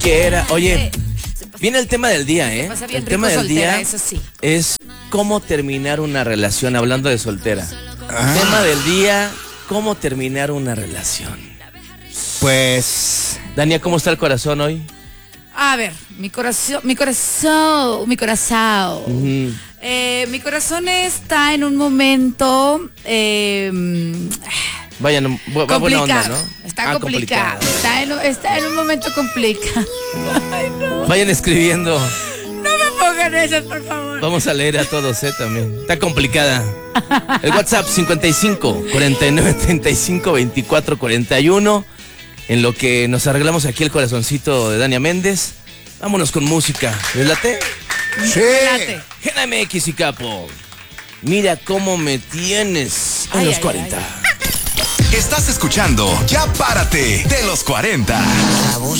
quiera. Oye, viene el tema del día, ¿eh? Pasa bien El tema rico del soltera, día eso sí. es cómo terminar una relación, hablando de soltera. Tema del día, cómo terminar una relación. Pues... Dania, ¿cómo está el corazón hoy? A ver, mi corazón. Ujú. Mi corazón está en un momento Vayan, va buena onda, complicado. ¿no? Está complicado. Está en un momento complicado. Ay, no. Vayan escribiendo. No me pongan esas, por favor. Vamos a leer a todos, también. Está complicada. El WhatsApp 55 49 35 24 41. En lo que nos arreglamos aquí el corazoncito de Dania Méndez. Vámonos con música. ¿Les late? Sí. Late. Gena MX y Capo. Mira cómo me tienes en Ay, los ay, 40. Estás escuchando Ya Párate de los 40.